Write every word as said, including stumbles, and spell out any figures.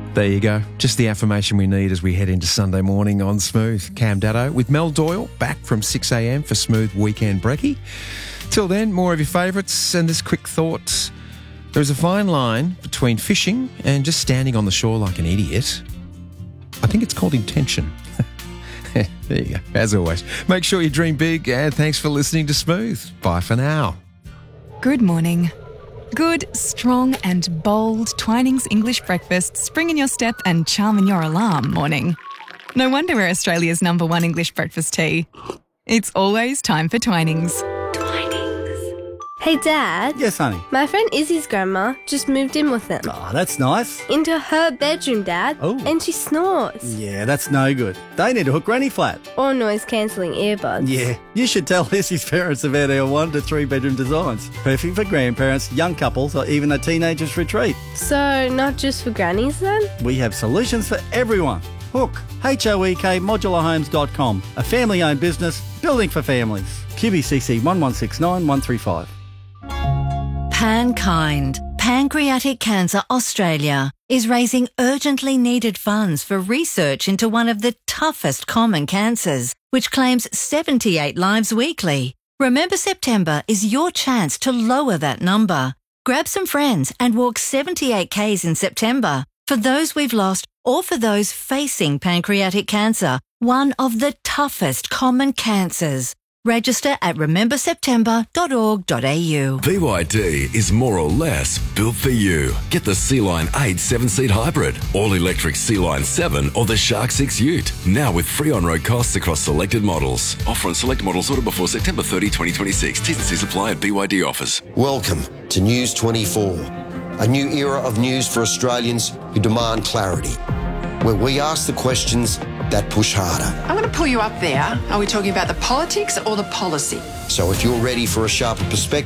There you go. Just the affirmation we need as we head into Sunday morning on Smooth. Cam Daddo with Mel Doyle back from six a m for Smooth Weekend Brekkie. Till then, more of your favourites and this quick thought. There is a fine line between fishing and just standing on the shore like an idiot. I think it's called intention. There you go. As always, make sure you dream big and thanks for listening to Smooth. Bye for now. Good morning. Good, strong and bold Twinings English breakfast spring in your step and charm in your alarm morning. No wonder we're Australia's number one English breakfast tea. It's always time for Twinings. Hey Dad. Yes, honey. My friend Izzy's grandma just moved in with them. Oh, that's nice. Into her bedroom, Dad. Oh. And she snores. Yeah, that's no good. They need to hook Granny flat. Or noise-cancelling earbuds. Yeah, you should tell Izzy's parents about our one to three bedroom designs. Perfect for grandparents, young couples or even a teenager's retreat. So, not just for grannies then? We have solutions for everyone. Hook, H O E K modular homes dot com. A family-owned business, building for families. Q B C C one one six nine one three five. PanKind, Pancreatic Cancer Australia, is raising urgently needed funds for research into one of the toughest common cancers, which claims seventy-eight lives weekly. Remember September is your chance to lower that number. Grab some friends and walk seventy-eight kays in September for those we've lost or for those facing pancreatic cancer, one of the toughest common cancers. Register at remember september dot org dot a u. B Y D is more or less built for you. Get the Sea-Line eight seven-seat hybrid, all-electric Sea-Line seven or the Shark six Ute. Now with free on-road costs across selected models. Offer on select models ordered before September thirtieth, twenty twenty-six. T's and C's apply at B Y D offers. Welcome to News twenty-four, a new era of news for Australians who demand clarity, where we ask the questions that push harder. I'm going to pull you up there. Are we talking about the politics or the policy? So if you're ready for a sharper perspective,